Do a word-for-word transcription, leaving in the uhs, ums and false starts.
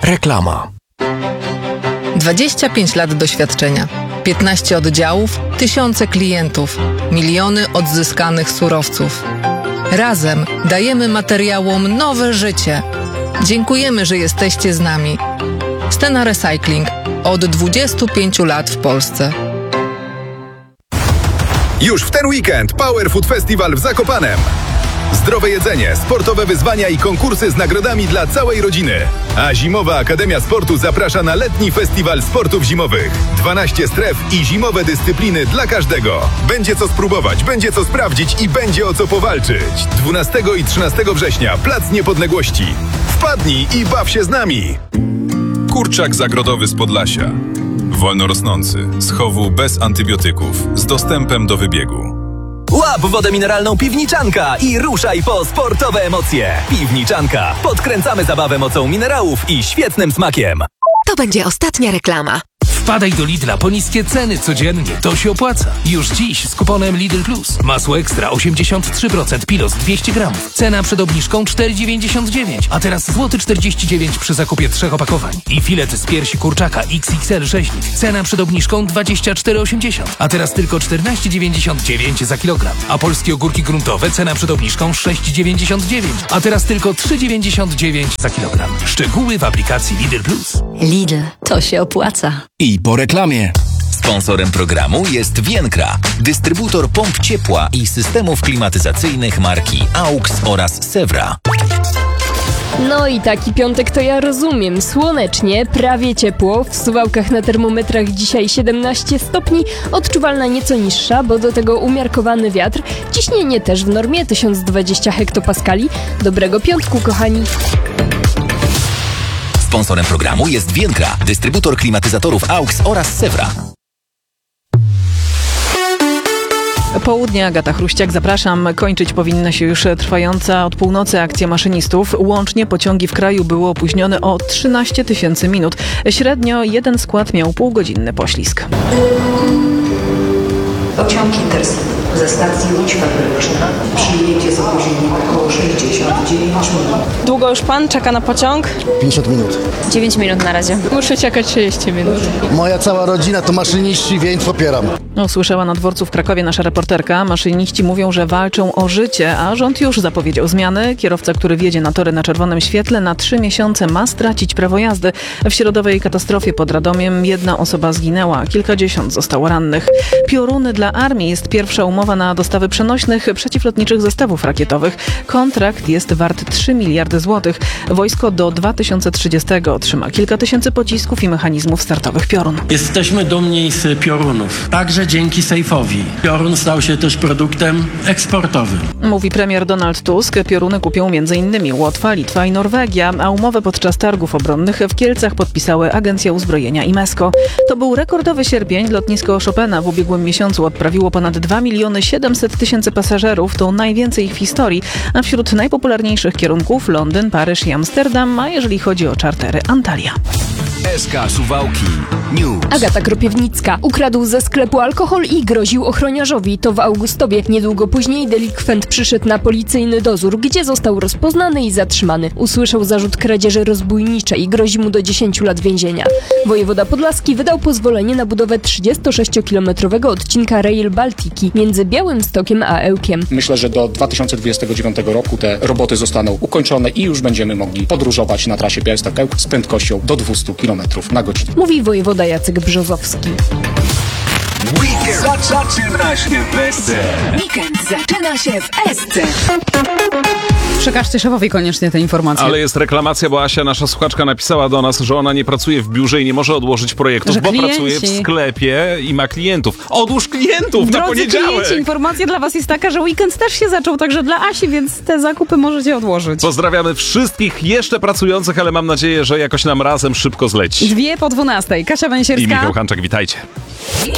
Reklama. dwadzieścia pięć lat doświadczenia, piętnaście oddziałów, tysiące klientów, miliony odzyskanych surowców. Razem dajemy materiałom nowe życie. Dziękujemy, że jesteście z nami. Stena Recycling od dwudziestu pięciu lat w Polsce. Już w ten weekend Power Food Festival w Zakopanem. Zdrowe jedzenie, sportowe wyzwania i konkursy z nagrodami dla całej rodziny. A Zimowa Akademia Sportu zaprasza na letni festiwal sportów zimowych. dwanaście stref i zimowe dyscypliny dla każdego. Będzie co spróbować, będzie co sprawdzić i będzie o co powalczyć. dwunastego i trzynastego września, Plac Niepodległości. Wpadnij i baw się z nami. Kurczak zagrodowy z Podlasia. Wolno rosnący, z chowu bez antybiotyków, z dostępem do wybiegu. Łap wodę mineralną Piwniczanka i ruszaj po sportowe emocje. Piwniczanka. Podkręcamy zabawę mocą minerałów i świetnym smakiem. To będzie ostatnia reklama. Wpadaj do Lidla po niskie ceny codziennie. To się opłaca. Już dziś z kuponem Lidl Plus. Masło ekstra osiemdziesiąt trzy procent Pilos dwieście gramów. Cena przed obniżką cztery dziewięćdziesiąt dziewięć, a teraz złoty czterdzieści dziewięć przy zakupie trzech opakowań. I filet z piersi kurczaka X X L rzeźnik. Cena przed obniżką dwadzieścia cztery osiemdziesiąt, a teraz tylko czternaście dziewięćdziesiąt dziewięć za kilogram. A polskie ogórki gruntowe cena przed obniżką sześć dziewięćdziesiąt dziewięć, a teraz tylko trzy dziewięćdziesiąt dziewięć za kilogram. Szczegóły w aplikacji Lidl Plus. Lidl, to się opłaca. I po reklamie. Sponsorem programu jest Vienkra, dystrybutor pomp ciepła i systemów klimatyzacyjnych marki AUX oraz Sewra. No i taki piątek to ja rozumiem. Słonecznie, prawie ciepło. W Suwałkach na termometrach dzisiaj siedemnaście stopni. Odczuwalna nieco niższa, bo do tego umiarkowany wiatr. Ciśnienie też w normie tysiąc dwadzieścia hektopaskali. Dobrego piątku, kochani. Sponsorem programu jest Vienkra, dystrybutor klimatyzatorów AUX oraz Sewra. Południe, Agata Chruściak, zapraszam. Kończyć powinna się już trwająca od północy akcja maszynistów. Łącznie pociągi w kraju były opóźnione o trzynaście tysięcy minut. Średnio jeden skład miał półgodzinny poślizg. Pociąg Intercity ze stacji Łódź Fabryczna przyjedzie z opóźnieniem około sześćdziesiąt dziewięć minut. Długo już pan czeka na pociąg? pięćdziesiąt minut. dziewięć minut na razie. Muszę czekać trzydzieści minut. Moja cała rodzina to maszyniści, więc popieram. Usłyszała na dworcu w Krakowie nasza reporterka. Maszyniści mówią, że walczą o życie, a rząd już zapowiedział zmiany. Kierowca, który wjedzie na tory na czerwonym świetle, na trzy miesiące ma stracić prawo jazdy. W środowej katastrofie pod Radomiem jedna osoba zginęła, kilkadziesiąt zostało rannych. Pioruny dla armii jest pierwsza umowa na dostawy przenośnych przeciwlotniczych zestawów rakietowych. Kontrakt jest wart trzy miliardy złotych. Wojsko do dwa tysiące trzydziestego otrzyma kilka tysięcy pocisków i mechanizmów startowych Piorun. Jesteśmy dumni z Piorunów. Także dzięki Sejfowi. Piorun stał się też produktem eksportowym. Mówi premier Donald Tusk. Pioruny kupią m.in. Łotwa, Litwa i Norwegia, a umowę podczas targów obronnych w Kielcach podpisały Agencja Uzbrojenia i Mesko. To był rekordowy sierpień. Lotnisko Chopina w ubiegłym miesiącu odprawiło ponad dwa miliony siedemset tysięcy pasażerów. To najwięcej w historii, a wśród najpopularniejszych kierunków Londyn, Paryż i Amsterdam, a jeżeli chodzi o czartery, Antalya. S K Suwałki News. Agata Kropiewnicka. Ukradł ze sklepu alkohol i groził ochroniarzowi. To w Augustowie. Niedługo później delikwent przyszedł na policyjny dozór, gdzie został rozpoznany i zatrzymany. Usłyszał zarzut kradzieży rozbójniczej i grozi mu do dziesięciu lat więzienia. Wojewoda podlaski wydał pozwolenie na budowę trzydziestosześciokilometrowego odcinka Rail Baltiki między Białymstokiem a Ełkiem. Myślę, że do dwa tysiące dwudziestego dziewiątego roku te roboty zostaną ukończone i już będziemy mogli podróżować na trasie Białystok-Ełk z prędkością do dwieście kilometrów na godzinę. Mówi wojewoda Jacek Brzozowski. Weekend zaczyna się w S C. Weekend zaczyna się w S C. Przekażcie szefowi koniecznie te informacje. Ale jest reklamacja, bo Asia, nasza słuchaczka, napisała do nas, że ona nie pracuje w biurze i nie może odłożyć projektów, że bo klienci... pracuje w sklepie i ma klientów. Odłóż klientów Drodzy na poniedziałek! klienci, informacja dla was jest taka, że weekend też się zaczął, także dla Asi, więc te zakupy możecie odłożyć. Pozdrawiamy wszystkich jeszcze pracujących, ale mam nadzieję, że jakoś nam razem szybko zleci. Dwie po dwunastej. Kasia Węsierska I Michał Hanczak, witajcie.